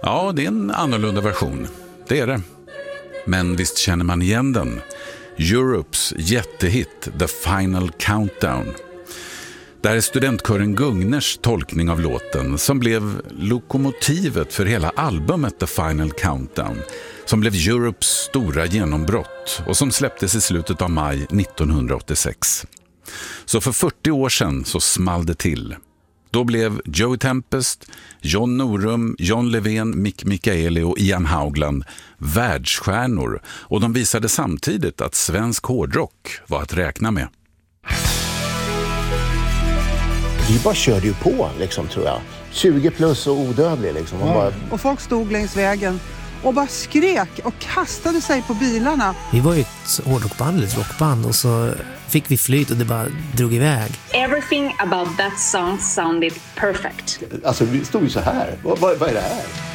Ja, det är en annorlunda version. Det är det. Men visst känner man igen den. Europes jättehit The Final Countdown. Det här är studentkören Gugners tolkning av låten som blev lokomotivet för hela albumet The Final Countdown, som blev Europes stora genombrott och som släpptes i slutet av maj 1986. Så för 40 år sedan så small det till. Då blev Joey Tempest, John Norum, John Levén, Mick Mikaeli och Ian Haugland världsstjärnor, och de visade samtidigt att svensk hårdrock var att räkna med. Vi bara körde ju på liksom, tror jag. 20 plus och odödlig liksom. Och folk stod längs vägen och bara skrek och kastade sig på bilarna. Vi var ju ett hårdrockband, ett rockband, och så fick vi flyt och det bara drog iväg. Everything about that song sounded perfect. Alltså vi stod ju så här. Vad är det här?